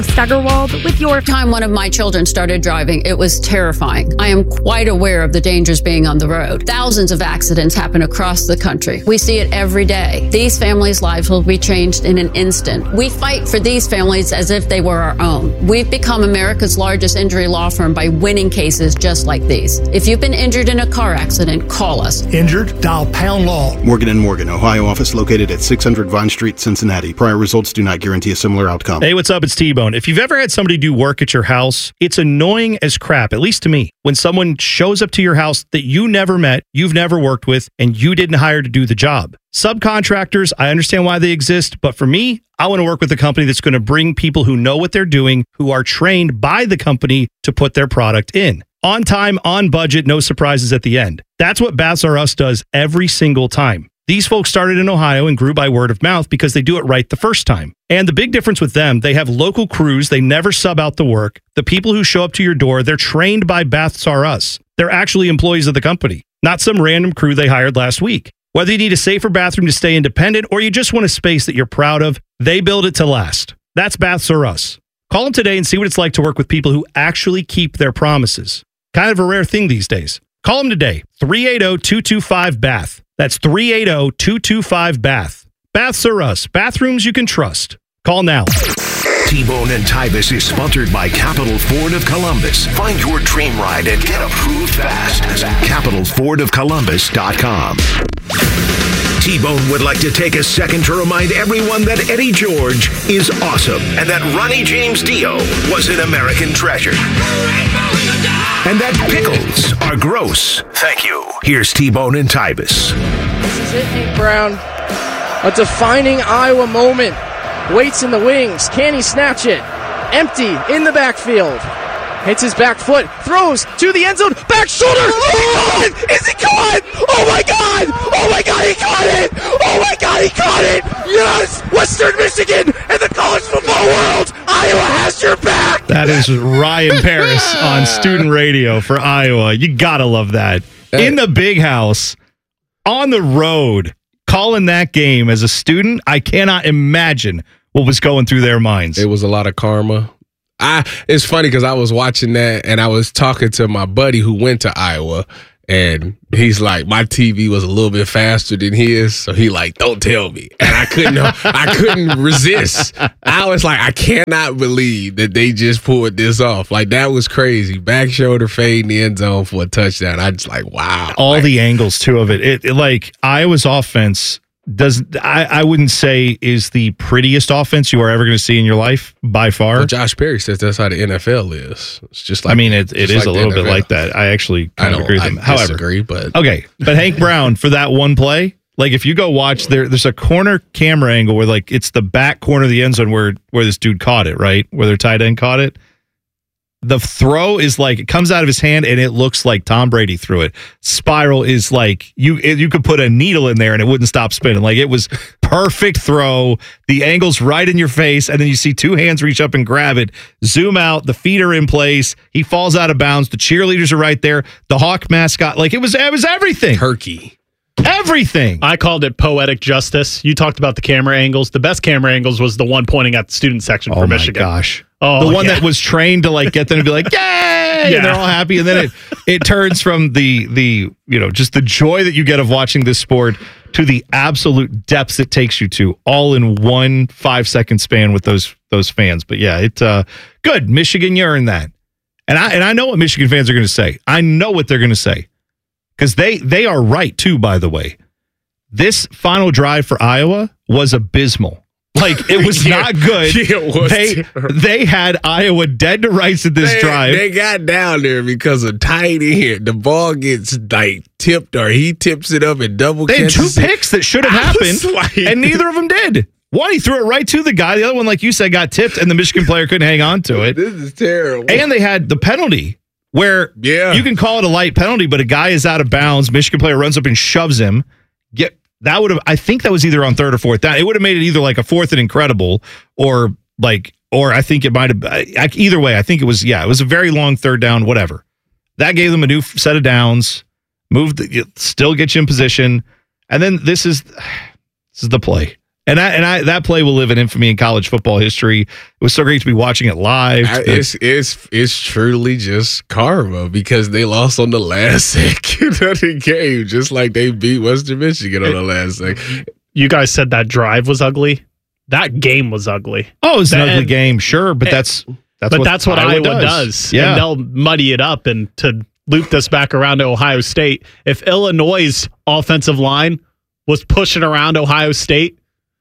Steigerwald with your Time one of my children started driving, it was terrifying. I am quite aware of the dangers being on the road. Thousands of accidents happen across the country. We see it every day. These families' lives will be changed in an instant. We fight for these families as if they were our own. We've become America's largest injury law firm by winning cases just like these. If you've been injured in a car accident, call us. Injured? Dial Pound Law. Morgan & Morgan, Ohio office located at 600 Vine Street, Cincinnati. Prior results do not guarantee a similar outcome. Hey, what's up? It's T-Bone. If you've ever had somebody do work at your house, it's annoying as crap, at least to me, when someone shows up to your house that you never met, you've never worked with, and you didn't hire to do the job. Subcontractors, I understand why they exist, but for me, I want to work with a company that's going to bring people who know what they're doing, who are trained by the company to put their product in. On time, on budget, no surprises at the end. That's what Baths R Us does every single time. These folks started in Ohio and grew by word of mouth because they do it right the first time. And the big difference with them, they have local crews. They never sub out the work. The people who show up to your door, they're trained by Baths R Us. They're actually employees of the company, not some random crew they hired last week. Whether you need a safer bathroom to stay independent or you just want a space that you're proud of, they build it to last. That's Baths R Us. Call them today and see what it's like to work with people who actually keep their promises. Kind of a rare thing these days. Call them today, 380-225-BATH. That's 380-225-BATH. Baths R Us. Bathrooms you can trust. Call now. T-Bone and Tybus is sponsored by Capital Ford of Columbus. Find your dream ride and get approved fast at CapitalFordOfColumbus.com. T-Bone would like to take a second to remind everyone that Eddie George is awesome and that Ronnie James Dio was an American treasure. And that pickles are gross. Thank you. Here's T-Bone and Tybus. This is it, Hank Brown. A defining Iowa moment. Waits in the wings. Can he snatch it? Empty in the backfield. Hits his back foot. Throws to the end zone. Back shoulder. Oh, is he caught? Oh, my God. Oh, my God, he caught it. Oh, my God, he caught it. Yes. Western Michigan and the college football world. Iowa has your back. That is Ryan Paris on student radio for Iowa. You got to love that. In the big house, on the road, calling that game as a student, I cannot imagine what was going through their minds. It was a lot of karma. It's funny because I was watching that and I was talking to my buddy who went to Iowa, and he's like, my TV was a little bit faster than his, so he like, don't tell me. And I couldn't resist. I was like, I cannot believe that they just pulled this off. Like, that was crazy. Back shoulder fade in the end zone for a touchdown. I just like, wow. All the angles too of it. It like Iowa's offense I wouldn't say is the prettiest offense you are ever going to see in your life by far. But Josh Perry says that's how the NFL is. It's just like, I mean, it is like a little bit like that. I actually kind of agree with him. I disagree, but okay. But Hank Brown, for that one play, like if you go watch there's a corner camera angle where like it's the back corner of the end zone where this dude caught it, right? Where their tight end caught it. The throw is like, it comes out of his hand and it looks like Tom Brady threw it. Spiral is like, you could put a needle in there and it wouldn't stop spinning. Like, it was perfect throw. The angle's right in your face. And then you see two hands reach up and grab it. Zoom out. The feet are in place. He falls out of bounds. The cheerleaders are right there. The Hawk mascot. Like, it was everything. Turkey. Everything. I called it poetic justice. You talked about the camera angles. The best camera angles was the one pointing at the student section for Michigan. Oh, my gosh. Oh, the one that was trained to like get them to be like, yay! Yeah. And they're all happy. And then it turns from the just the joy that you get of watching this sport to the absolute depths it takes you to, all in 1 5-second span with those fans. But yeah, good. Michigan, you earned that. And I know what Michigan fans are going to say. I know what they're going to say. Because they are right, too, by the way. This final drive for Iowa was abysmal. Like, it was not good. They had Iowa dead to rights at this drive. They got down there because of tight end. The ball gets, like, tipped, or he tips it up and double catches. They had 2 picks that should have happened, and neither of them did. One, he threw it right to the guy. The other one, like you said, got tipped, and the Michigan player couldn't hang on to it. This is terrible. And they had the penalty. Where you can call it a light penalty, but a guy is out of bounds. Michigan player runs up and shoves him. I think that was either on 3rd or 4th down. It would have made it either like a 4th and incredible, or I think it might have. Either way, I think it was. Yeah, it was a very long 3rd down. Whatever. That gave them a new set of downs. Still get you in position, and then this is the play. And that play will live in infamy in college football history. It was so great to be watching it live. It's truly just karma because they lost on the last second of the game, just like they beat Western Michigan on the last second. You guys said that drive was ugly. That game was ugly. Oh, it's an ugly game, sure, but that's what Iowa does. Yeah. And they'll muddy it up. And to loop this back around to Ohio State, if Illinois' offensive line was pushing around Ohio State,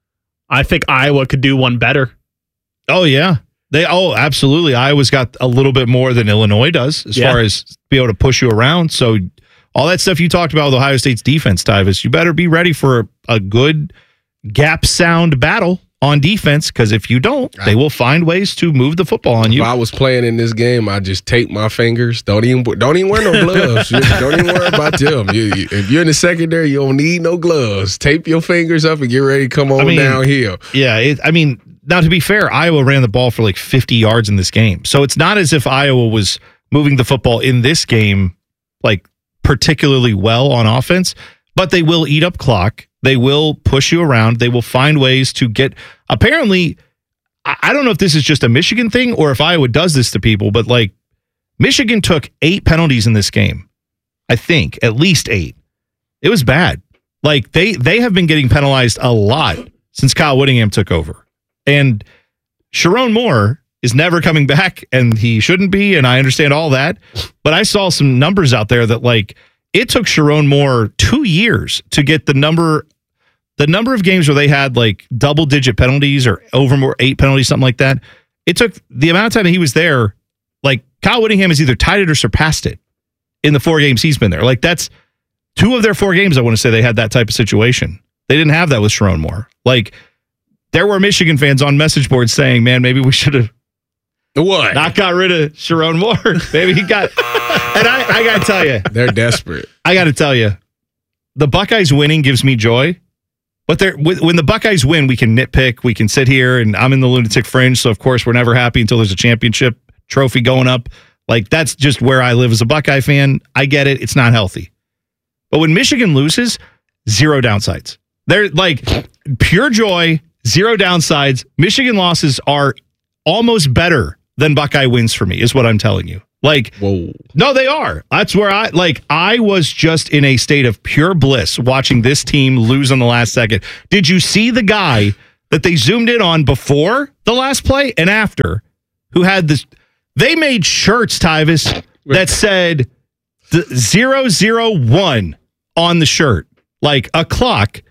I think Iowa could do one better. Oh, yeah. Absolutely. Iowa's got a little bit more than Illinois does as far as be able to push you around. So all that stuff you talked about with Ohio State's defense, Tyvis, you better be ready for a good gap sound battle on defense, because if you don't, they will find ways to move the football on you. If I was playing in this game, I just tape my fingers. Don't even wear no gloves. Don't even worry about them. If you're in the secondary, you don't need no gloves. Tape your fingers up and get ready to come on downhill. Yeah, now to be fair, Iowa ran the ball for like 50 yards in this game. So it's not as if Iowa was moving the football in this game like particularly well on offense, but they will eat up clock. They will push you around. They will find ways to get. Apparently, I don't know if this is just a Michigan thing or if Iowa does this to people, but like Michigan took 8 penalties in this game. I think at least 8. It was bad. Like they have been getting penalized a lot since Kyle Whittingham took over. And Sharon Moore is never coming back, and he shouldn't be, and I understand all that. But I saw some numbers out there that like it took Sharon Moore 2 years to get the number of games where they had like double-digit penalties or over more 8 penalties, something like that. It took the amount of time that he was there. Like Kyle Whittingham has either tied it or surpassed it in the 4 games he's been there. Like that's 2 of their 4 games. I want to say they had that type of situation. They didn't have that with Sharon Moore. Like there were Michigan fans on message boards saying, "Man, maybe we should have not got rid of Sharon Moore. Maybe he got." And I got to tell you, they're desperate. I got to tell you, the Buckeyes winning gives me joy. But when the Buckeyes win, we can nitpick. We can sit here, and I'm in the lunatic fringe. So, of course, we're never happy until there's a championship trophy going up. Like, that's just where I live as a Buckeye fan. I get it. It's not healthy. But when Michigan loses, 0 downsides. They're like pure joy, 0 downsides. Michigan losses are almost better than Buckeye wins for me, is what I'm telling you. Like, whoa. No, they are. That's where I was just in a state of pure bliss watching this team lose on the last second. Did you see the guy that they zoomed in on before the last play and after who had this? They made shirts, Tyvis, that said 001 on the shirt, like a clock,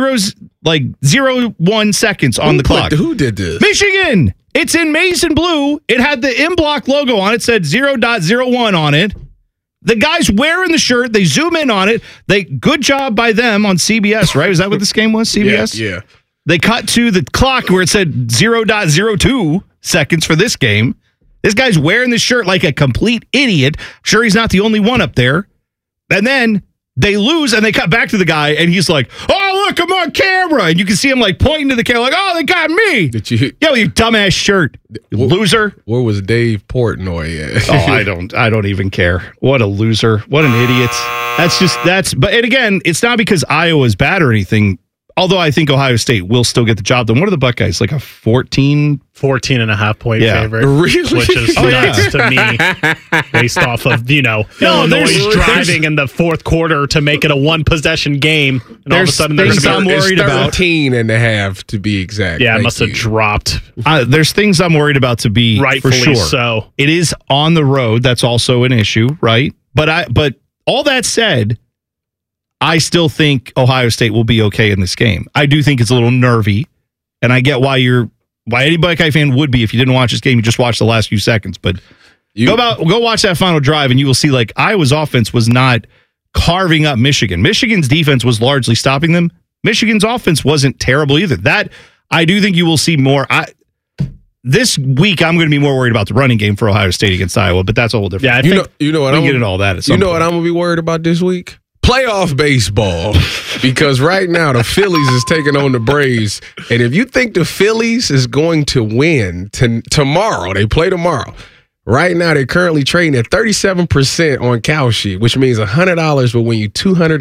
0.01 seconds on the clock. Who did this? Michigan. It's in maize and blue. It had the M-Block logo on it. Said 0.01 on it. The guy's wearing the shirt. They zoom in on it. Good job by them on CBS, right? Is that what this game was, CBS? Yeah. They cut to the clock where it said 0.02 seconds for this game. This guy's wearing this shirt like a complete idiot. Sure, he's not the only one up there. And then they lose, and they cut back to the guy, and he's like, "Oh, look, I'm on camera." And you can see him like pointing to the camera, like, "Oh, they got me." Did you? Yo, you dumbass shirt, you loser. Where was Dave Portnoy at? Oh, I don't even care. What a loser. What an idiot. But and again, it's not because Iowa's bad or anything. Although I think Ohio State will still get the job done. What are the Buckeyes? Like a 14.5 point favorite. Really? Which is nuts to me based off of, Illinois driving in the fourth quarter to make it a 1-possession game. And all of a sudden things I'm worried about. 13.5 to be exact. Yeah, it must have dropped. There's things I'm worried about to be rightfully for sure. So. It is on the road. That's also an issue, right? But all that said, I still think Ohio State will be okay in this game. I do think it's a little nervy, and I get why any Buckeye fan would be if you didn't watch this game. You just watched the last few seconds. But go watch that final drive, and you will see like Iowa's offense was not carving up Michigan. Michigan's defense was largely stopping them. Michigan's offense wasn't terrible either. That I do think you will see more. This week, I'm going to be more worried about the running game for Ohio State against Iowa, but that's a whole different. Yeah, you know what we get into all that. What I'm going to be worried about this week? Playoff baseball, because right now the Phillies is taking on the Braves, and if you think the Phillies is going to win tomorrow, they play tomorrow. Right now, they're currently trading at 37% on Kalshi, which means $100 will win you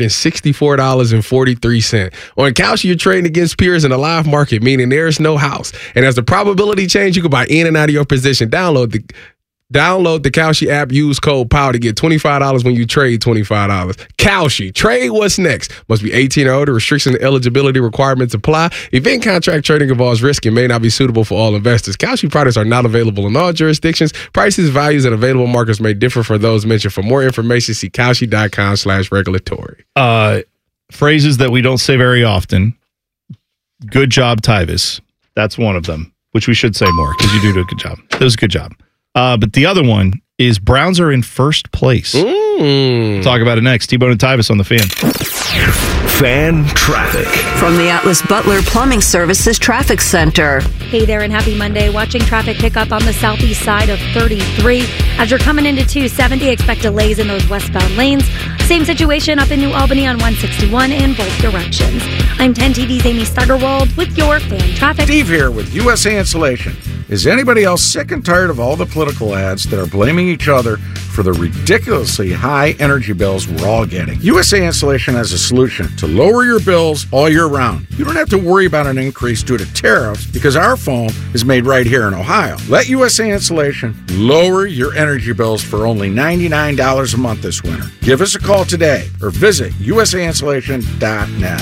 $264.43. On Kalshi, you're trading against peers in a live market, meaning there's no house. And as the probability change, you can buy in and out of your position. Download the Kalshi app. Use code POW to get $25 when you trade $25. Kalshi. Trade what's next. Must be 18 or older. Restrictions and eligibility requirements apply. Event contract trading involves risk and may not be suitable for all investors. Kalshi products are not available in all jurisdictions. Prices, values, and available markets may differ for those mentioned. For more information, see Kalshi.com/regulatory. Phrases that we don't say very often. Good job, Tyvis. That's one of them, which we should say more because you do a good job. It was a good job. But the other one is Browns are in first place. We'll talk about it next. T-Bone and Tyvis on the Fan. Fan traffic. From the Atlas Butler Plumbing Services Traffic Center. Hey there and happy Monday. Watching traffic pick up on the southeast side of 33. As you're coming into 270, expect delays in those westbound lanes. Same situation up in New Albany on 161 in both directions. I'm 10 TV's Amy Steigerwald with your Fan traffic. Steve here with USA Insulation. Is anybody else sick and tired of all the political ads that are blaming each other for the ridiculously high energy bills we're all getting? USA Insulation has a solution to lower your bills all year round. You don't have to worry about an increase due to tariffs because our foam is made right here in Ohio. Let USA Insulation lower your energy bills for only $99 a month this winter. Give us a call today or visit usainsulation.net.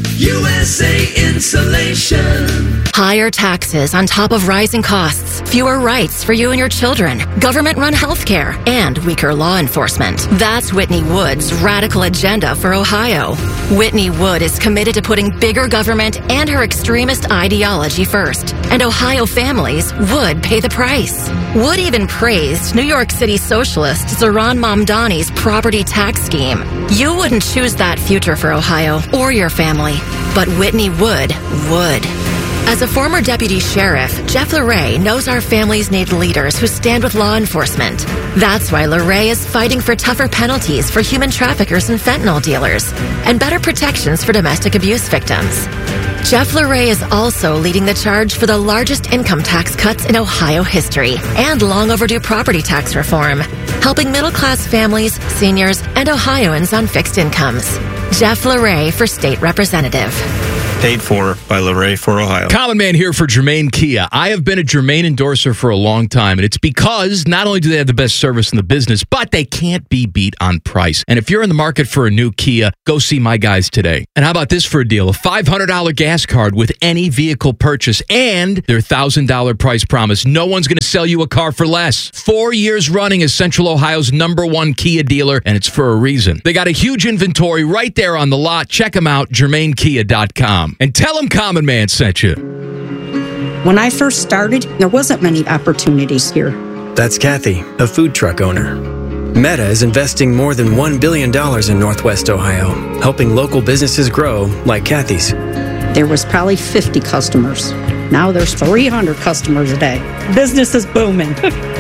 USA Insulation. Higher taxes on top of rising costs, fewer rights for you and your children, government-run healthcare, and weaker law enforcement. That's Whitney Wood's radical agenda for Ohio. Whitney Wood is committed to putting bigger government and her extremist ideology first, and Ohio families would pay the price. Wood even praised New York City socialist Zohran Mamdani's property tax scheme. You wouldn't choose that future for Ohio or your family, but Whitney Wood would. As a former deputy sheriff, Jeff LaRae knows our families need leaders who stand with law enforcement. That's why LaRae is fighting for tougher penalties for human traffickers and fentanyl dealers, and better protections for domestic abuse victims. Jeff LaRae is also leading the charge for the largest income tax cuts in Ohio history and long overdue property tax reform, helping middle-class families, seniors, and Ohioans on fixed incomes. Jeff LaRae for state representative. Paid for by LaRae for Ohio. Common Man here for Germain Kia. I have been a Germain endorser for a long time, and it's because not only do they have the best service in the business, but they can't be beat on price. And if you're in the market for a new Kia, go see my guys today. And how about this for a deal? A $500 gas card with any vehicle purchase and their $1,000 price promise. No one's going to sell you a car for less. 4 years running as Central Ohio's #1 Kia dealer, and it's for a reason. They got a huge inventory right there on the lot. Check them out, GermainKia.com. And tell them Common Man sent you. When I first started, there wasn't many opportunities here. That's Kathy, a food truck owner. Meta is investing more than $1 billion in Northwest Ohio, helping local businesses grow like Kathy's. There was probably 50 customers. Now there's 300 customers a day. Business is booming.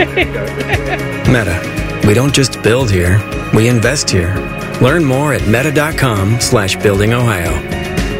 Meta. We don't just build here, we invest here. Learn more at meta.com/buildingohio.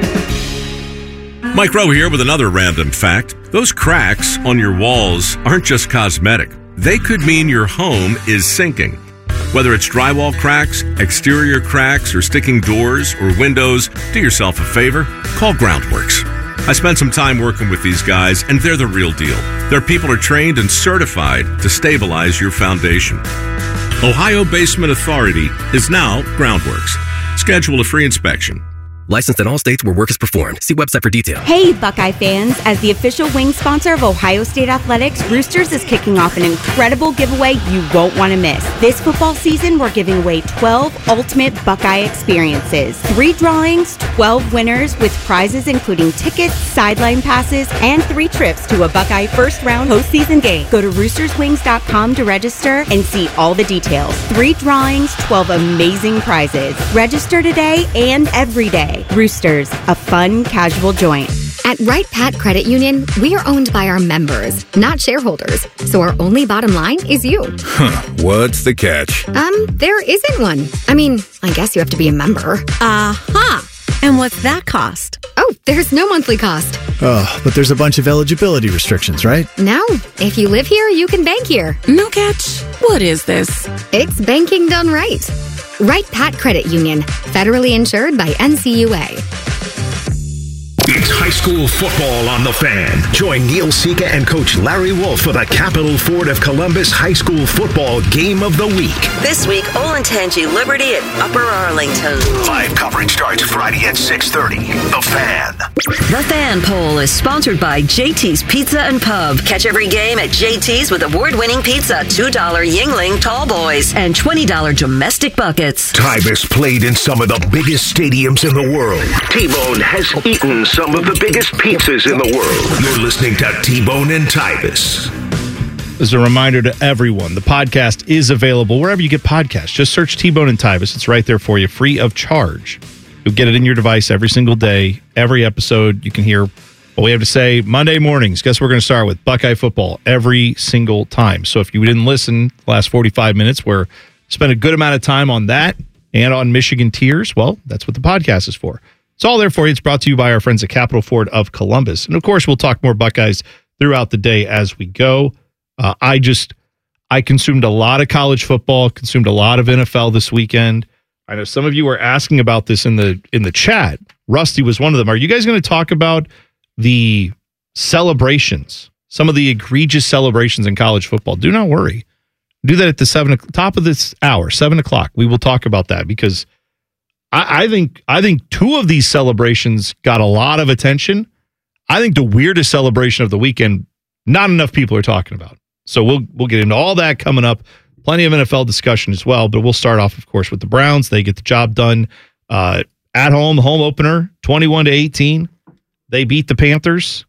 Mike Rowe here with another random fact. Those cracks on your walls aren't just cosmetic. They could mean your home is sinking. Whether it's drywall cracks, exterior cracks, or sticking doors or windows, do yourself a favor, call Groundworks. I spent some time working with these guys, and they're the real deal. Their people are trained and certified to stabilize your foundation. Ohio Basement Authority is now Groundworks. Schedule a free inspection. Licensed in all states where work is performed. See website for details. Hey, Buckeye fans. As the official wing sponsor of Ohio State Athletics, Roosters is kicking off an incredible giveaway you won't want to miss. This football season, we're giving away 12 ultimate Buckeye experiences. 3 drawings, 12 winners with prizes including tickets, sideline passes, and 3 trips to a Buckeye first-round postseason game. Go to roosterswings.com to register and see all the details. 3 drawings, 12 amazing prizes. Register today and every day. Roosters, a fun, casual joint. At Wright Pat Credit Union, we are owned by our members, not shareholders. So our only bottom line is you. What's the catch? There isn't one. I mean, I guess you have to be a member. And what's that cost? Oh, there's no monthly cost. Oh, but there's a bunch of eligibility restrictions, right? No. If you live here, you can bank here. No catch. What is this? It's banking done right. Wright Pat Credit Union. Federally insured by NCUA. It's high school football on The Fan. Join Neil Sika and Coach Larry Wolf for the Capital Ford of Columbus High School Football Game of the Week. This week, Olentangy Liberty at Upper Arlington. Live coverage starts Friday at 6:30. The Fan. The Fan Poll is sponsored by JT's Pizza and Pub. Catch every game at JT's with award-winning pizza, $2 Yingling Tall Boys, and $20 domestic buckets. Tybus played in some of the biggest stadiums in the world. T-Bone has eaten some of the biggest pizzas in the world. You're listening to T-Bone and Tybus. As a reminder to everyone, the podcast is available wherever you get podcasts. Just search T-Bone and Tybus. It's right there for you, free of charge. You'll get it in your device every single day. Every episode, you can hear what we have to say. Monday mornings, guess we're going to start with Buckeye football every single time. So if you didn't listen the last 45 minutes, we're spent a good amount of time on that and on Michigan Tiers. Well, that's what the podcast is for. It's all there for you. It's brought to you by our friends at Capital Ford of Columbus. And, of course, we'll talk more Buckeyes throughout the day as we go. I consumed a lot of college football, consumed a lot of NFL this weekend. I know some of you were asking about this in the chat. Rusty was one of them. Are you guys going to talk about the celebrations, some of the egregious celebrations in college football? Do not worry. Do that at the top of this hour, 7 o'clock. We will talk about that because I think two of these celebrations got a lot of attention. I think the weirdest celebration of the weekend, not enough people are talking about. So we'll get into all that coming up. Plenty of NFL discussion as well, but we'll start off, of course, with the Browns. They get the job done at home, the home opener, 21-18. They beat the Panthers.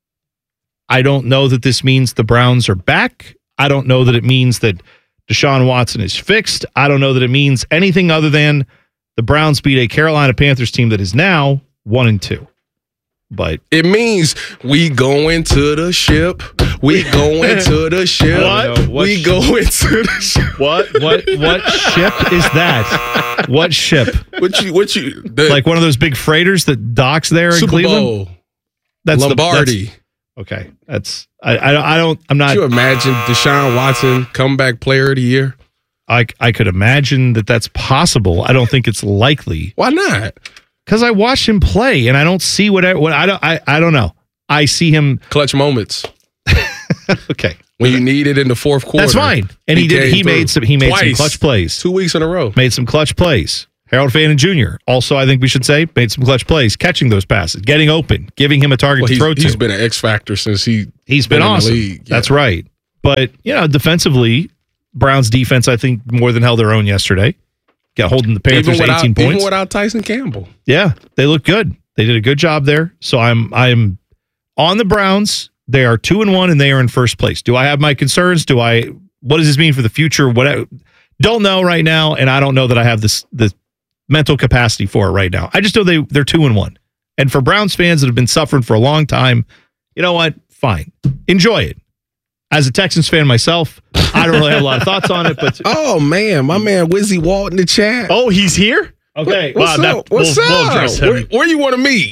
I don't know that this means the Browns are back. I don't know that it means that Deshaun Watson is fixed. I don't know that it means anything other than the Browns beat a Carolina Panthers team that is now 1-2. But it means we going to the ship. We going to the ship. We going to the ship. What ship is that? What ship? What you like one of those big freighters that docks there in Super Cleveland? Bowl. That's Lombardi. Okay. That's I'm not. Could you imagine Deshaun Watson comeback player of the year? I could imagine that's possible. I don't think it's likely. Why not? Because I watched him play and I don't see what I don't know. I see him clutch moments. Okay. When you need it in the fourth quarter. That's fine. And he made some clutch plays. 2 weeks in a row. Made some clutch plays. Harold Fannin Jr. also, I think we should say, made some clutch plays, catching those passes, getting open, giving him a target to throw to. He's been an X factor since he's been awesome. In the league. Yeah. That's right. But, defensively, Browns defense, I think, more than held their own yesterday. Got holding the Panthers 18 points. Even without Tyson Campbell. Yeah, they look good. They did a good job there. So I'm on the Browns. They are 2-1 and they are in first place. Do I have my concerns? What does this mean for the future? Don't know right now, and I don't know that I have the mental capacity for it right now. I just know they're 2-1. And for Browns fans that have been suffering for a long time, you know what? Fine. Enjoy it. As a Texans fan myself, I don't really have a lot of thoughts on it, but oh man, my man Wizzy Walt in the chat. Oh, he's here? Okay. What's up? We'll address him. Where you want to meet?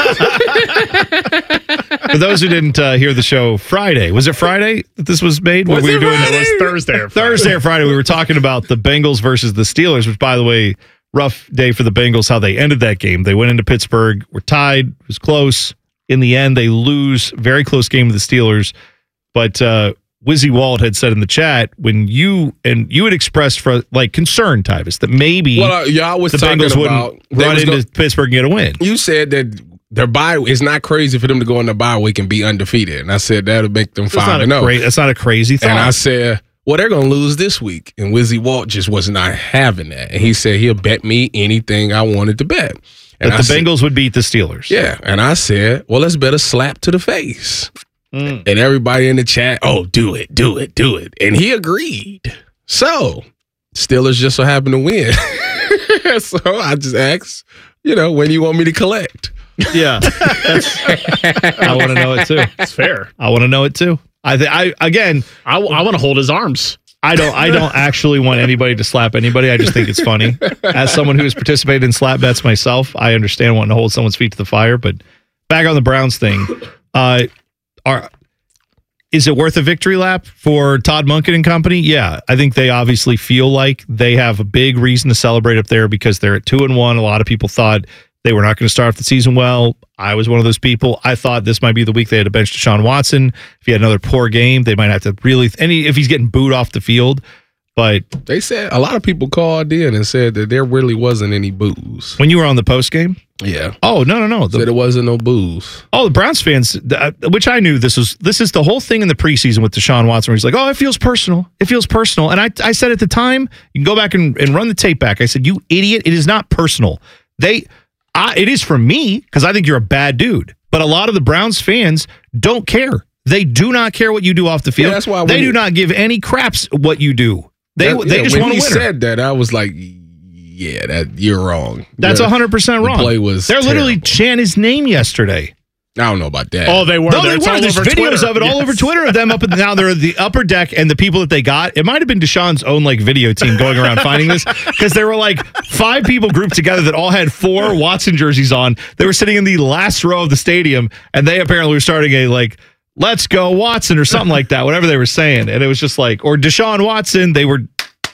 For those who didn't hear the show Friday, was it Friday that this was made? It was Thursday or Friday. Thursday or Friday. We were talking about the Bengals versus the Steelers, which, by the way, rough day for the Bengals, how they ended that game. They went into Pittsburgh, were tied, it was close. In the end, they lose. Very close game with the Steelers. But Wizzy Walt had said in the chat when you had expressed for concern, Tyvis, that maybe I was the Bengals wouldn't run into Pittsburgh and get a win. You said that their bye is not crazy for them to go in the bye week and be undefeated, and I said that would make them 5-0. That's not a crazy thought. And I said, well, they're going to lose this week, and Wizzy Walt just was not having that. And he said he'll bet me anything I wanted to bet. And that the Bengals would beat the Steelers. Yeah, and I said, well, let's bet a slap to the face. And everybody in the chat, oh, do it. And he agreed. So, Steelers just so happened to win. So I just asked, when you want me to collect? Yeah. I want to know it too. It's fair. I want to know it too. I want to hold his arms. I don't actually want anybody to slap anybody. I just think it's funny. As someone who has participated in slap bets myself, I understand wanting to hold someone's feet to the fire. But back on the Browns thing, is it worth a victory lap for Todd Monken and company? Yeah, I think they obviously feel like they have a big reason to celebrate up there because they're at 2-1. A lot of people thought they were not going to start off the season well. I was one of those people. I thought this might be the week they had to bench Deshaun Watson. If he had another poor game, they might have to really, if he's getting booed off the field. But they said a lot of people called in and said that there really wasn't any boos. When you were on the post game? Yeah. Oh, no. Said there wasn't no boos. Oh, the Browns fans, which I knew this is the whole thing in the preseason with Deshaun Watson where he's like, oh, it feels personal. It feels personal. And I said at the time, you can go back and run the tape back. I said, you idiot, it is not personal. It is for me because I think you're a bad dude. But a lot of the Browns fans don't care. They do not care what you do off the field. Yeah, that's why they do not give any craps what you do. They just want to win. When he said that, I was like, yeah, that you're wrong. That's 100% wrong. The play was They're literally chanting his name yesterday. I don't know about that. Oh, they were. No, they were. There's videos of it all over Twitter of them up now they're the upper deck and the people that they got. It might have been Deshaun's own video team going around finding this because there were 5 people grouped together that all had 4 Watson jerseys on. They were sitting in the last row of the stadium and they apparently were starting a let's go Watson or something like that, whatever they were saying. And it was just or Deshaun Watson, they were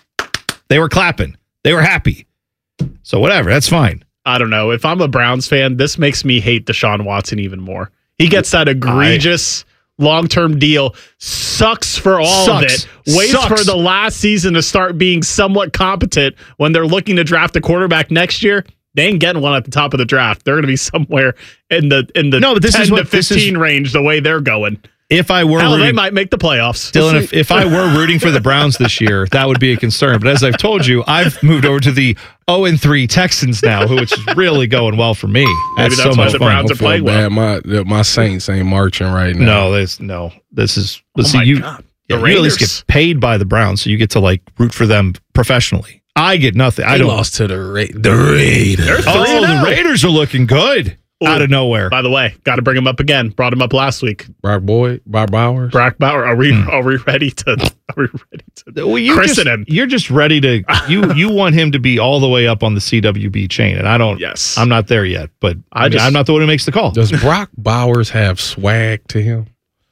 clapping. They were happy. So whatever, that's fine. I don't know. If I'm a Browns fan, this makes me hate Deshaun Watson even more. He gets that egregious long-term deal, sucks for all of it, waits for the last season to start being somewhat competent when they're looking to draft a quarterback next year. They ain't getting one at the top of the draft. They're going to be somewhere in the 10 to 15 range the way they're going. If I were they might make the playoffs. Dylan, if I were rooting for the Browns this year, that would be a concern. But as I've told you, I've moved over to the 0-3 Texans now, which is really going well for me. Maybe that's why the Browns are playing well. My Saints ain't marching right now. This is. God. You at least get paid by the Browns, so you get to root for them professionally. I get nothing. They lost to the Raiders. The Raiders are looking good. Out of nowhere. By the way, got to bring him up again. Brought him up last week. Brock Bowers. Brock Bowers. Are we ready to christen him? You're just ready to. You want him to be all the way up on the CWB chain, and I don't. Yes, I'm not there yet. But I'm not the one who makes the call. Does Brock Bowers have swag to him?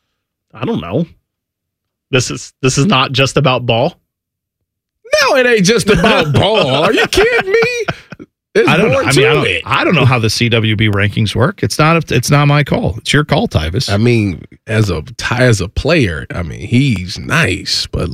I don't know. This is not just about ball. No, it ain't just about ball. Are you kidding me? I don't know. I don't know how the CWB rankings work. It's not my call. It's your call, Tyvis. I mean, as a player, he's nice, but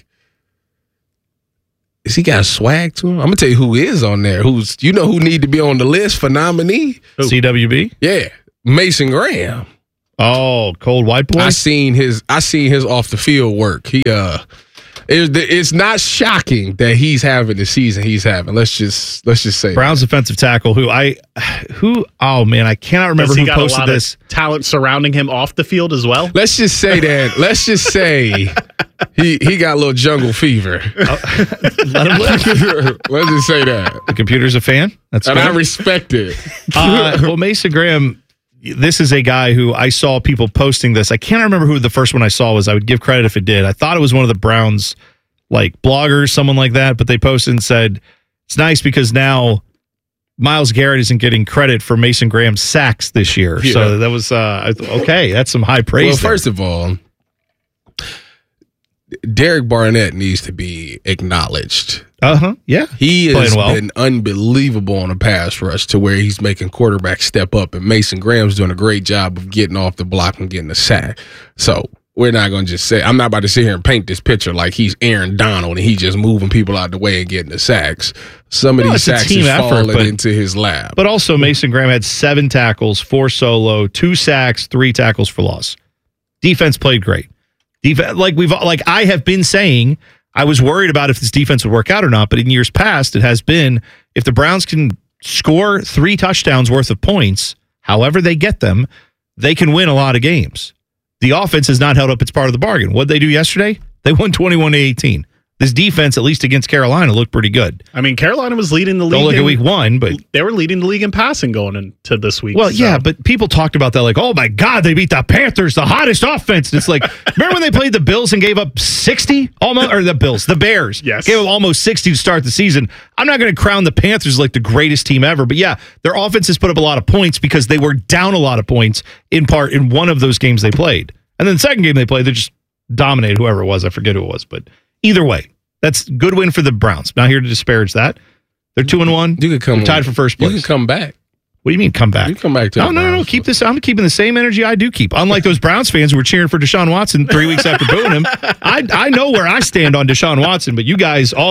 is he got swag to him? I'm gonna tell you who is on there. Who need to be on the list for nominee? CWB? Yeah, Mason Graham. Oh, cold white boy. I seen his off the field work. It's not shocking that he's having the season he's having. Let's just say Browns defensive tackle I cannot remember who posted this. Talent surrounding him off the field as well. Let's just say that. Let's just say he got a little jungle fever. Let him live. Let's just say that. The computer's a fan. That's and fair. I respect it. Well, Mason Graham. This is a guy who I saw people posting this. I can't remember who the first one I saw was. I would give credit if it did. I thought it was one of the Browns, bloggers, someone like that. But they posted and said, it's nice because now Myles Garrett isn't getting credit for Mason Graham's sacks this year. Yeah. So that was, okay, that's some high praise. Well, first of all, Derek Barnett needs to be acknowledged. Yeah. He has been unbelievable on a pass rush to where he's making quarterbacks step up, and Mason Graham's doing a great job of getting off the block and getting a sack. So we're not going to just say, I'm not about to sit here and paint this picture like he's Aaron Donald and he's just moving people out the way and getting the sacks. Some of these sacks is falling into his lap. But also Mason Graham had 7 tackles, 4 solo, 2 sacks, 3 tackles for loss. Defense played great. I have been saying, I was worried about if this defense would work out or not, but in years past, it has been, if the Browns can score 3 touchdowns worth of points, however they get them, they can win a lot of games. The offense has not held up its part of the bargain. What did they do yesterday? They won 21-18. this defense, at least against Carolina, looked pretty good. I mean, Carolina was leading the league. Don't look at week 1, but they were leading the league in passing going into this week. Well, yeah, but people talked about that like, oh my God, they beat the Panthers, the hottest offense. And it's like, remember when they played the Bills and gave up 60? Or the Bears. Yes. Gave up almost 60 to start the season. I'm not going to crown the Panthers like the greatest team ever, but yeah, their offense has put up a lot of points because they were down a lot of points in part in one of those games they played. And then the second game they played, they just dominated whoever it was. I forget who it was, but either way, that's good win for the Browns. Not here to disparage that. They're 2-1. You could come They're tied for first place. You can come back. What do you mean come back? You come back to No. Keep this. I'm keeping the same energy I do keep. Unlike those Browns fans who were cheering for Deshaun Watson 3 weeks after booing him. I know where I stand on Deshaun Watson, but you guys, all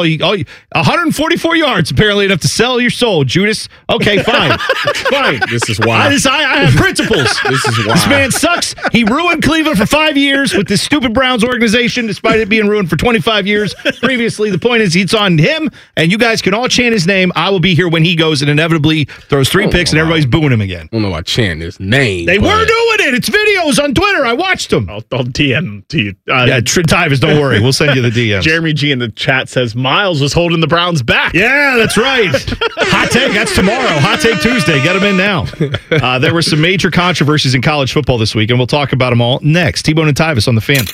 144 yards, apparently enough to sell your soul, Judas. Okay, fine. Fine. This is why. I have principles. This is why. This man sucks. He ruined Cleveland for 5 years with this stupid Browns organization, despite it being ruined for 25 years previously. The point is, it's on him, and you guys can all chant his name. I will be here when he goes and inevitably throws 3 picks, and everybody's booing him again. I don't know about chanting his name. They were doing it. It's videos on Twitter. I watched them. I'll DM to you. Tyvus, don't worry. We'll send you the DMs. Jeremy G in the chat says Miles was holding the Browns back. Yeah, that's right. Hot take. That's tomorrow. Hot take Tuesday. Get them in now. There were some major controversies in college football this week, and we'll talk about them all next. T-Bone and Tyvus on the Fan.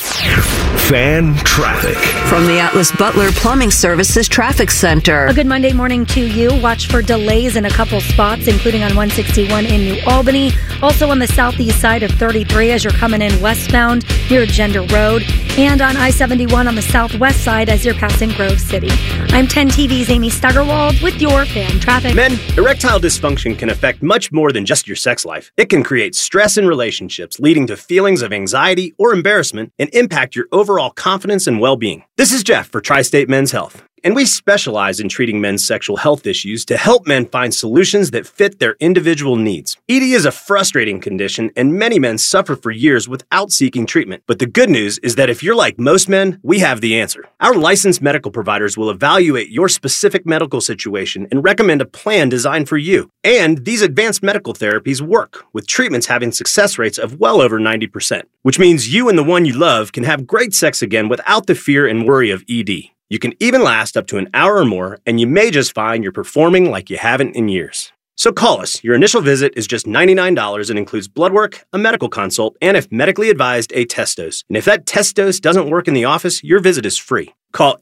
Fan traffic. From the Atlas Butler Plumbing Services Traffic Center. A good Monday morning to you. Watch for delays in a couple spots, including on 161 in New Albany. Also on the southeast side of 33 as you're coming in westbound near Gender Road. And on I-71 on the southwest side as you're passing Grove City. I'm 10 TV's Amy Steigerwald with your Fan Traffic. Men, erectile dysfunction can affect much more than just your sex life. It can create stress in relationships, leading to feelings of anxiety or embarrassment and impact your overall confidence and well-being. This is Jeff for Tri-State Men's Health, and we specialize in treating men's sexual health issues to help men find solutions that fit their individual needs. ED is a frustrating condition, and many men suffer for years without seeking treatment. But the good news is that if you're like most men, we have the answer. Our licensed medical providers will evaluate your specific medical situation and recommend a plan designed for you. And these advanced medical therapies work, with treatments having success rates of well over 90%, which means you and the one you love can have great sex again without the fear and worry of ED. You can even last up to an hour or more, and you may just find you're performing like you haven't in years. So call us. Your initial visit is just $99 and includes blood work, a medical consult, and if medically advised, a test dose. And if that test dose doesn't work in the office, your visit is free. Call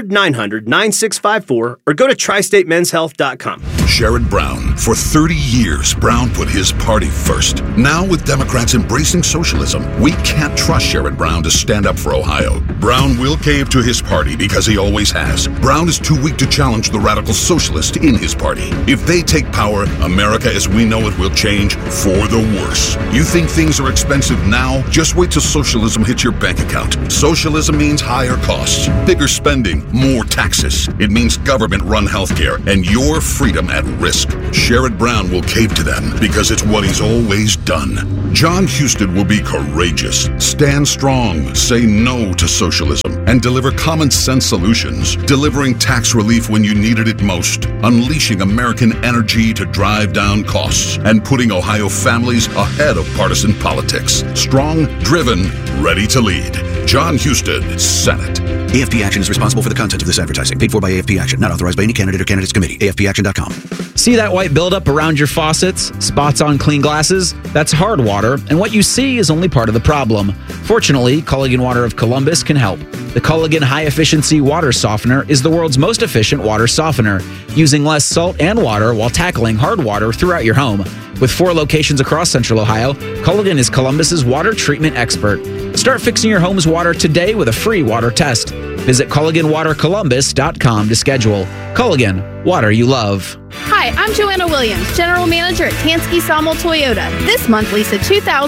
800-900-9654 or go to tristatemenshealth.com. Sherrod Brown. For 30 years, Brown put his party first. Now, with Democrats embracing socialism, we can't trust Sherrod Brown to stand up for Ohio. Brown will cave to his party because he always has. Brown is too weak to challenge the radical socialists in his party. If they take power, America as we know it will change for the worse. You think things are expensive now? Just wait till socialism hits your bank account. Socialism means higher costs, bigger spending, more taxes. It means government-run healthcare and your freedom at risk. Sherrod Brown will cave to them because it's what he's always done. John Husted will be courageous, stand strong, say no to socialism, and deliver common-sense solutions, delivering tax relief when you needed it most, unleashing American energy to drive down costs, and putting Ohio families ahead of partisan politics. Strong, driven, ready to lead. John Husted, Senate. AFP Action is responsible for the content of this advertising. Paid for by AFP Action. Not authorized by any candidate or candidates committee. AFPAction.com. See that white buildup around your faucets? Spots on clean glasses? That's hard water, and what you see is only part of the problem. Fortunately, Culligan Water of Columbus can help. The Culligan High Efficiency Water Softener is the world's most efficient water softener, using less salt and water while tackling hard water throughout your home. With 4 locations across Central Ohio, Culligan is Columbus's water treatment expert. Start fixing your home's water today with a free water test. Visit CulliganWaterColumbus.com to schedule. Culligan, water you love. Hi, I'm Joanna Williams, General Manager at Tansky Sawmill Toyota. This month, lease a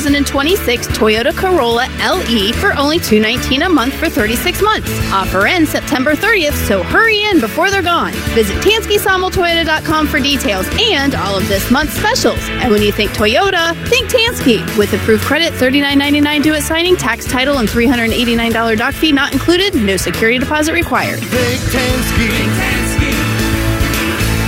2026 Toyota Corolla LE for only $219 a month for 36 months. Offer ends September 30th, so hurry in before they're gone. Visit TanskySawmillToyota.com for details and all of this month's specials. And when you think Toyota, think Tansky. With approved credit, $39.99 due at signing, tax, title, and $389 doc fee not included, no security deposit required. Think Tansky.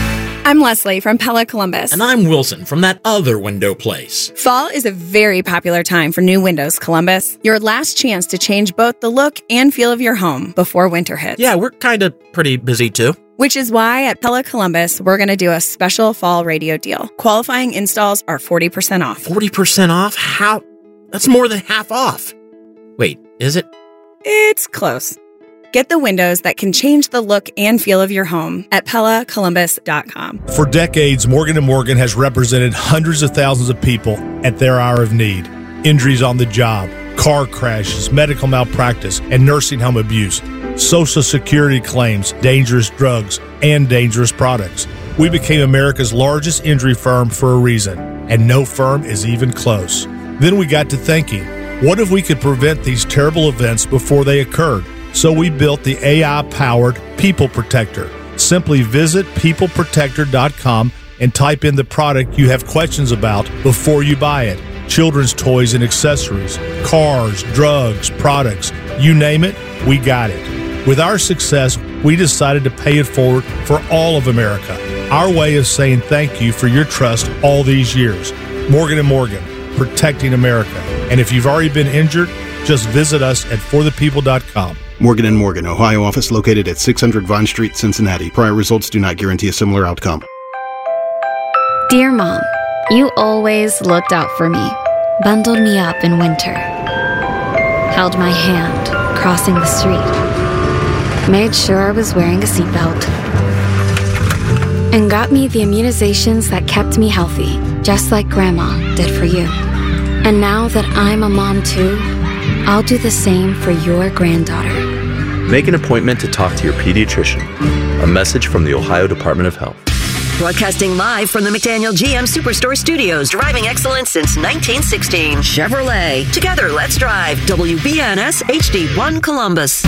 I'm Leslie from Pella Columbus. And I'm Wilson from that other window place. Fall is a very popular time for new windows, Columbus. Your last chance to change both the look and feel of your home before winter hits. Yeah, we're kind of pretty busy too. Which is why at Pella Columbus, we're going to do a special fall radio deal. Qualifying installs are 40% off. 40% off? How? That's more than half off. Wait, is it? It's close. Get the windows that can change the look and feel of your home at PellaColumbus.com. For decades, Morgan & Morgan has represented hundreds of thousands of people at their hour of need. Injuries on the job, car crashes, medical malpractice, and nursing home abuse, Social Security claims, dangerous drugs, and dangerous products. We became America's largest injury firm for a reason, and no firm is even close. Then we got to thinking, what if we could prevent these terrible events before they occurred? So we built the AI-powered People Protector. Simply visit peopleprotector.com and type in the product you have questions about before you buy it. Children's toys and accessories, cars, drugs, products, you name it, we got it. With our success, we decided to pay it forward for all of America. Our way of saying thank you for your trust all these years. Morgan & Morgan, protecting America. And if you've already been injured, just visit us at forthepeople.com. Morgan & Morgan, Ohio office located at 600 Vine Street, Cincinnati. Prior results do not guarantee a similar outcome. Dear Mom, you always looked out for me, bundled me up in winter, held my hand crossing the street, made sure I was wearing a seatbelt, and got me the immunizations that kept me healthy, just like Grandma did for you. And now that I'm a mom too, I'll do the same for your granddaughter. Make an appointment to talk to your pediatrician. A message from the Ohio Department of Health. Broadcasting live from the McDaniel GM Superstore Studios, driving excellence since 1916. Chevrolet. Together, let's drive. WBNS HD1 Columbus.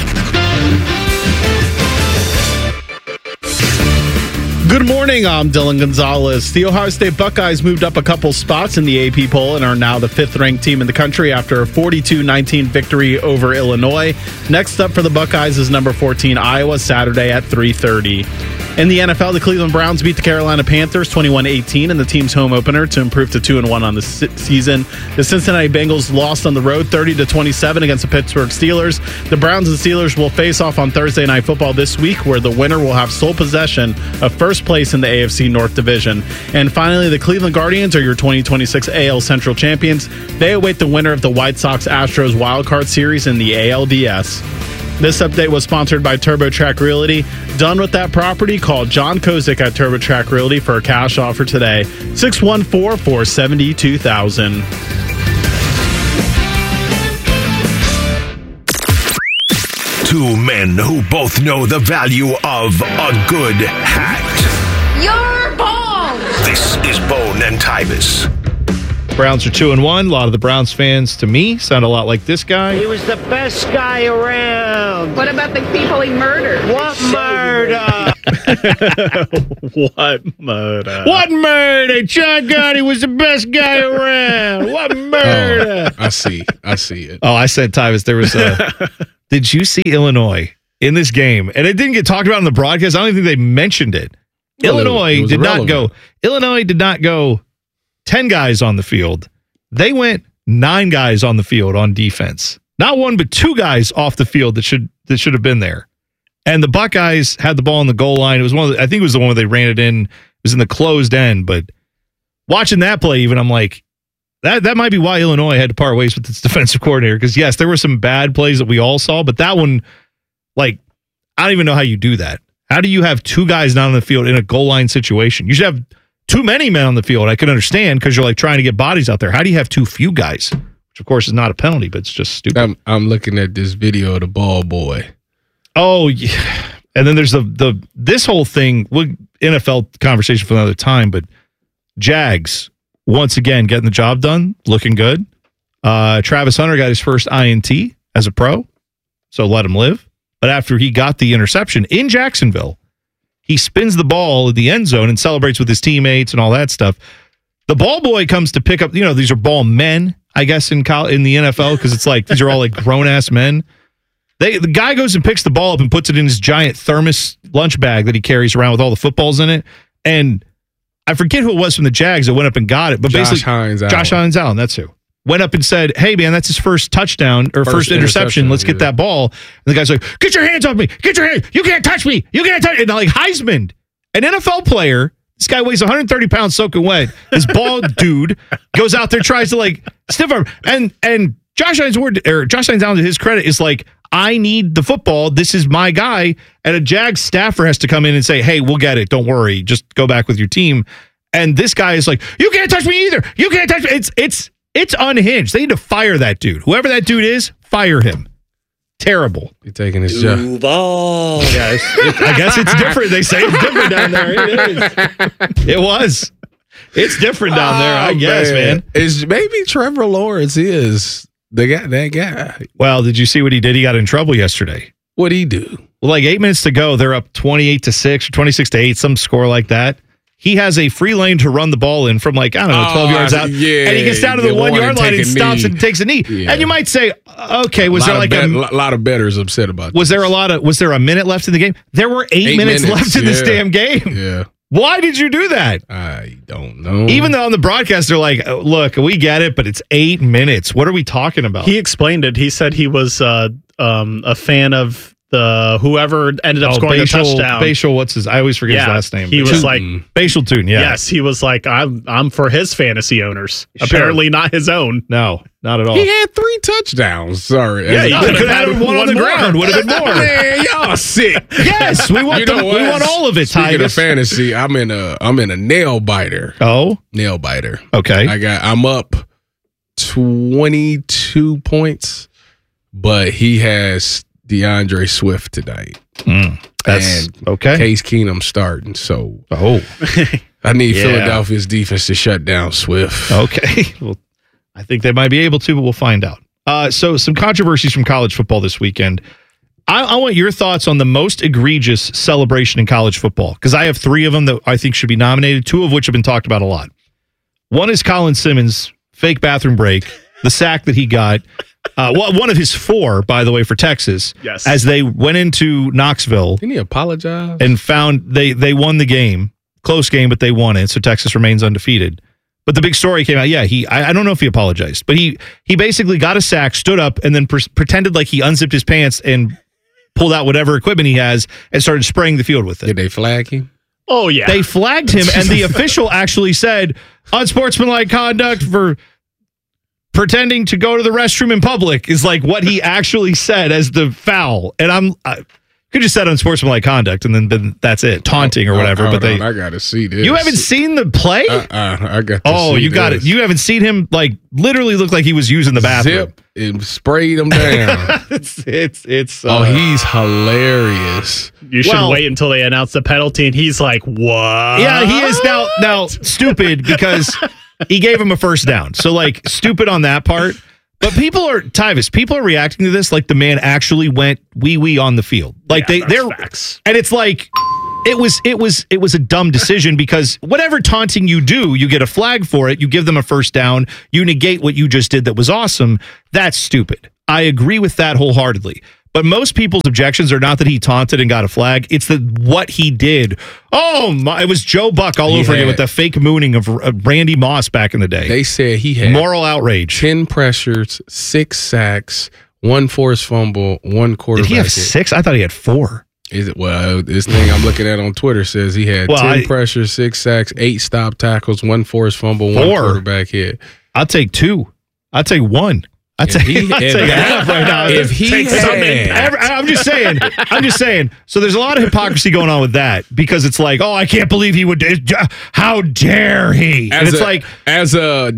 Good morning, I'm Dylan Gonzalez. The Ohio State Buckeyes moved up a couple spots in the AP poll and are now the 5th-ranked team in the country after a 42-19 victory over Illinois. Next up for the Buckeyes is number 14 Iowa, Saturday at 3:30. In the NFL, the Cleveland Browns beat the Carolina Panthers 21-18 in the team's home opener to improve to 2-1 on the season. The Cincinnati Bengals lost on the road 30-27 against the Pittsburgh Steelers. The Browns and Steelers will face off on Thursday Night Football this week, where the winner will have sole possession of first place in the AFC North Division. And finally, the Cleveland Guardians are your 2026 AL Central champions. They await the winner of the White Sox-Astros wildcard series in the ALDS. This update was sponsored by TurboTrack Realty. Done with that property? Call John Kozik at TurboTrack Realty for a cash offer today. 614-472-2000. Two men who both know the value of a good hat. Your balls! This is Bone and Tyvis. Browns are 2-1. A lot of the Browns fans, to me, sound a lot like this guy. He was the best guy around. What about the people he murdered? What murder? What murder? What murder? John Gotti was the best guy around. What murder? I see it. Oh, I said, Tyvis, there was a... Did you see Illinois in this game? And it didn't get talked about in the broadcast. I don't even think they mentioned it. Well, Illinois did not go 10 guys on the field. They went 9 guys on the field on defense. Not one, but 2 guys off the field that should have been there. And the Buckeyes had the ball on the goal line. It was I think it was the one where they ran it in. It was in the closed end. But watching that play, even I'm like, that might be why Illinois had to part ways with its defensive coordinator. Because yes, there were some bad plays that we all saw, but that one, like, I don't even know how you do that. How do you have 2 guys not on the field in a goal line situation? You should have too many men on the field. I can understand because you're like trying to get bodies out there. How do you have too few guys? Which of course is not a penalty, but it's just stupid. I'm looking at this video of the ball boy. Oh yeah, and then there's this whole thing. NFL conversation for another time, but Jags once again getting the job done, looking good. Travis Hunter got his first INT as a pro, so let him live. But after he got the interception in Jacksonville, he spins the ball in the end zone and celebrates with his teammates and all that stuff. The ball boy comes to pick up, these are ball men, I guess, in the NFL, because it's like, these are all like grown-ass men. The guy goes and picks the ball up and puts it in his giant thermos lunch bag that he carries around with all the footballs in it. And I forget who it was from the Jags that went up and got it, but basically Josh Hines Allen, that's who. Went up and said, hey, man, that's his first touchdown or first interception. Let's get that ball. And the guy's like, get your hands off me. Get your hands. You can't touch me. You can't touch me. And like Heisman, an NFL player, this guy weighs 130 pounds soaking wet. This bald dude goes out there, tries to like stiff arm. And Josh Hines Allen, to his credit, is like, I need the football. This is my guy. And a Jags staffer has to come in and say, hey, we'll get it. Don't worry. Just go back with your team. And this guy is like, you can't touch me either. You can't touch me. It's unhinged. They need to fire that dude. Whoever that dude is, fire him. Terrible. You're taking his job. Yeah, I guess it's different. They say it's different down there. It is. It was. It's different down there, I guess, man. It's maybe Trevor Lawrence is that guy. Well, did you see what he did? He got in trouble yesterday. What'd he do? Well, like 8 minutes to go, they're up 28-6 or 26-8, some score like that. He has a free lane to run the ball in from 12 yards out. Yeah, and he gets down to the 1 yard line and stops and takes a knee. Yeah. And you might say, okay, was there a lot of bettors upset about this? Was there a minute left in the game? There were 8 minutes left in this damn game. Yeah. Why did you do that? I don't know. Even though on the broadcast they're like, look, we get it, but it's 8 minutes. What are we talking about? He explained it. He said he was a fan of the whoever ended up scoring a touchdown. Bashal, I always forget his last name. He was like Bashal Tune, yeah. Yes, he was like, I'm for his fantasy owners. Sure. Apparently not his own. No, not at all. He had 3 touchdowns. Sorry. Yeah, he could have had one on the ground. Would have been more. Man, y'all sick. Yes, we want we want all of it, Speaking of fantasy, I'm in a nail biter. Oh? Nail biter. Okay. I'm up 22 points, but he has DeAndre Swift tonight. That's okay. Case Keenum starting, so I need Philadelphia's defense to shut down Swift. Okay. Well, I think they might be able to, but we'll find out. So some controversies from college football this weekend. I want your thoughts on the most egregious celebration in college football, because I have 3 of them that I think should be nominated, 2 of which have been talked about a lot. One is Colin Simmons' fake bathroom break, the sack that he got. One of his 4, by the way, for Texas. Yes. As they went into Knoxville. Didn't he apologize? And found they won the game. Close game, but they won it. So Texas remains undefeated. But the big story came out. Yeah, I don't know if he apologized, but he basically got a sack, stood up, and then pretended like he unzipped his pants and pulled out whatever equipment he has and started spraying the field with it. Did they flag him? Oh, yeah. They flagged him, and the official actually said, unsportsmanlike conduct for pretending to go to the restroom in public is like what he actually said as the foul. And I could just said unsportsmanlike conduct, and then that's it, taunting or whatever. But I got to see this. You haven't seen the play? I got. To see you got this. it. You haven't seen him literally look like he was using the bathroom. Zip and sprayed him down. it's. He's hilarious. You should wait until they announce the penalty, and he's like, "What?" Yeah, he is now stupid because he gave him a first down. So stupid on that part. But people are reacting to this like the man actually went wee on the field. They're facts. And it's like it was a dumb decision because whatever taunting you do, you get a flag for it. You give them a first down. You negate what you just did that was awesome. That's stupid. I agree with that wholeheartedly. But most people's objections are not that he taunted and got a flag. It's what he did. Oh, my. It was Joe Buck all over again with the fake mooning of Randy Moss back in the day. They said he had moral outrage. 10 pressures, 6 sacks, 1 forced fumble, 1 quarterback. Did he have 6? I thought he had 4. Is it? Well, this thing I'm looking at on Twitter says he had 10 pressures, 6 sacks, 8 stop tackles, 1 forced fumble, 1 quarterback hit. I'll take 2. I'll take 1. I'd take half right now. If he had, I'm just saying. So there's a lot of hypocrisy going on with that because it's like, oh, I can't believe he would. How dare he? And it's as a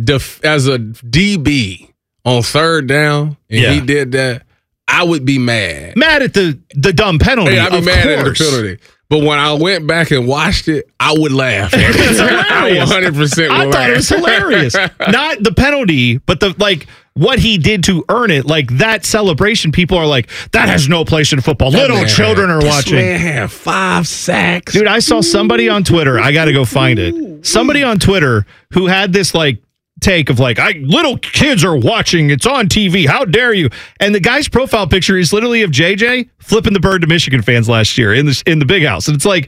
DB on 3rd down, and he did that, I would be mad. Mad at the dumb penalty. I'd be mad at the penalty. But when I went back and watched it, I would laugh. It's hilarious. 100% I thought it was hilarious. Not the penalty, but what he did to earn it. That celebration, people are like, that has no place in football. Little children are watching. This man had 5 sacks. Dude, I saw somebody on Twitter. I got to go find it. Somebody on Twitter who had this take of little kids are watching. It's on TV. How dare you? And the guy's profile picture is literally of JJ flipping the bird to Michigan fans last year in the big house. And it's like,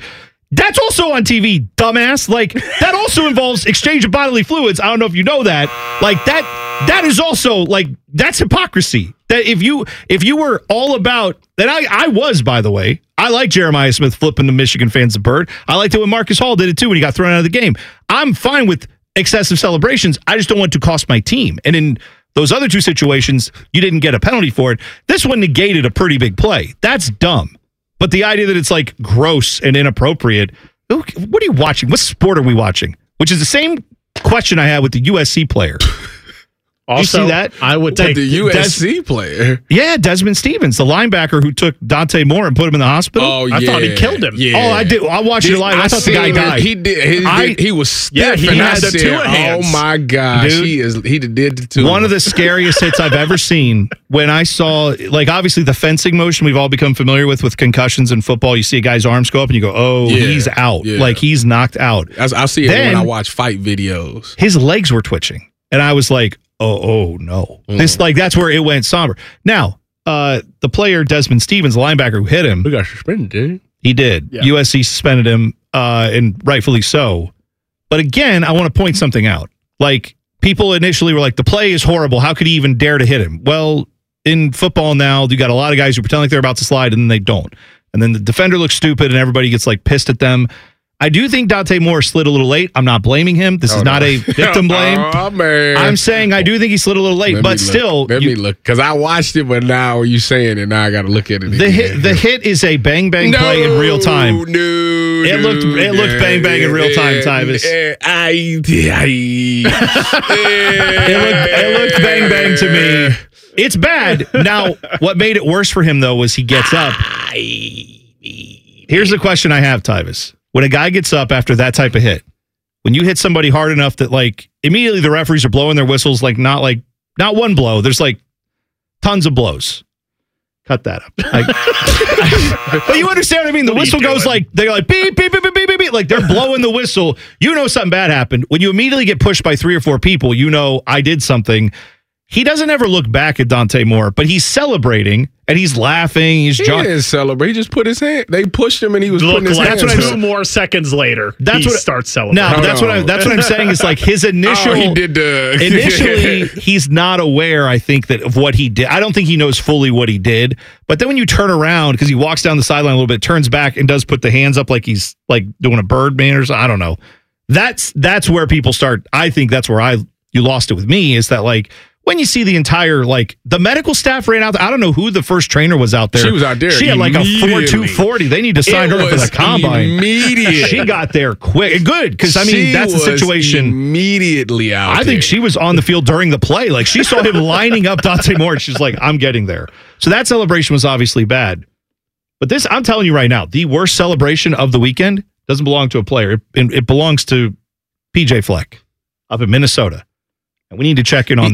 That's also on TV, dumbass. Like, that also involves exchange of bodily fluids. I don't know if you know that. Like, that is also, like, that's hypocrisy. That if you were all about, and I was, by the way, I like Jeremiah Smith flipping the Michigan fans the bird. I liked it when Marcus Hall did it too when he got thrown out of the game. I'm fine with excessive celebrations. I just don't want to cost my team. And in those other two situations, you didn't get a penalty for it. This one negated a pretty big play. That's dumb. But the idea that it's like gross and inappropriate, what are you watching? What sport are we watching? Which is the same question I had with the USC player. Also, you see that? I would take the USC player. Yeah, Desmond Stevens, the linebacker who took Dante Moore and put him in the hospital. Oh, I thought he killed him. Yeah. Oh, I did. I watched it live. I thought the guy died. He did. He was stiff. he and had I the said, two hands. oh my gosh, Dude, he did the two. One of the scariest hits I've ever seen. When I saw, like, obviously the fencing motion we've all become familiar with concussions in football. You see a guy's arms go up and you go, oh, he's out. Yeah. Like, he's knocked out. I see it Then, when I watch fight videos. His legs were twitching. And I was like, oh no. That's where it went somber. Now, the player, Desmond Stevens, the linebacker who hit him. We got suspended, dude. He did. Yeah. USC suspended him, and rightfully so. But again, I want to point something out. Like, people initially were like, the play is horrible. How could he even dare to hit him? Well, in football now, you got a lot of guys who pretend like they're about to slide and then they don't. And then the defender looks stupid and everybody gets like pissed at them. I do think Dante Moore slid a little late. I'm not blaming him. This is not a victim blame. Oh, man. I'm saying I do think he slid a little late, but still. Let me look. Because I watched it, but now you saying it, now I got to look at it again. The hit is a bang-bang play in real time. It looked bang-bang in real time, Tyvis. It looked bang-bang to me. It's bad. Now, what made it worse for him, though, was he gets up. Here's the question I have, Tyvis. When a guy gets up after that type of hit, when you hit somebody hard enough that, like, immediately the referees are blowing their whistles, like not one blow. There's like tons of blows. Cut that up. But you understand what I mean? The whistle goes like, they're like beep, beep, beep, beep, beep, beep. Like they're blowing the whistle. You know something bad happened. When you immediately get pushed by 3 or 4 people, you know I did something. He doesn't ever look back at Dante Moore, but he's celebrating and he's laughing. He didn't celebrate. He just put his hand. They pushed him and he was putting his hands. That's what 2 more seconds later. He starts celebrating. No, that's what I'm saying. Is like his initial. He did initially, he's not aware. I think that of what he did. I don't think he knows fully what he did. But then when you turn around, because he walks down the sideline a little bit, turns back and does put the hands up like he's like doing a Birdman or something. I don't know. That's where people start. I think that's where you lost it with me. Is that like. When you see the entire, like, the medical staff ran out there. I don't know who the first trainer was out there. She was out there. She had like a 4.240. They need to sign her up for the combine. Immediate. She got there quick. Good, because, I mean, that's the situation. Immediately out I think she was on the field during the play. Like, she saw him lining up Dante Moore, and she's like, I'm getting there. So that celebration was obviously bad. But this, I'm telling you right now, the worst celebration of the weekend doesn't belong to a player. It belongs to PJ Fleck up in Minnesota. And we need to check in on